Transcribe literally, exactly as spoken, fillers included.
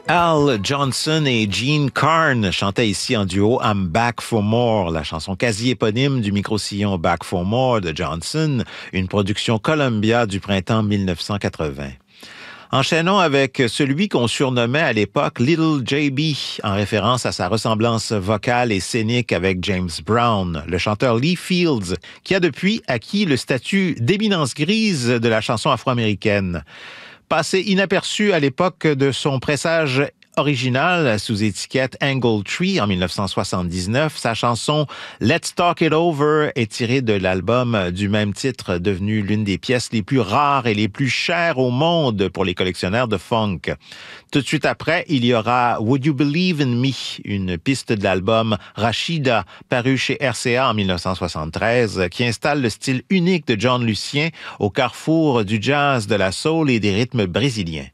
Al Johnson et Gene Carn chantaient ici en duo I'm Back for More, la chanson quasi éponyme du micro-sillon Back for More de Johnson, une production Columbia du printemps mille neuf cent quatre-vingts. Enchaînons avec celui qu'on surnommait à l'époque Little J B, en référence à sa ressemblance vocale et scénique avec James Brown, le chanteur Lee Fields, qui a depuis acquis le statut d'éminence grise de la chanson afro-américaine. Passé inaperçu à l'époque de son pressage original sous étiquette Angle Tree en dix-neuf cent soixante-dix-neuf, sa chanson Let's Talk It Over est tirée de l'album du même titre, devenu l'une des pièces les plus rares et les plus chères au monde pour les collectionneurs de funk. Tout de suite après, il y aura Would You Believe in Me, une piste de l'album Rashida, paru chez R C A en dix-neuf cent soixante-treize, qui installe le style unique de John Lucien au carrefour du jazz, de la soul et des rythmes brésiliens.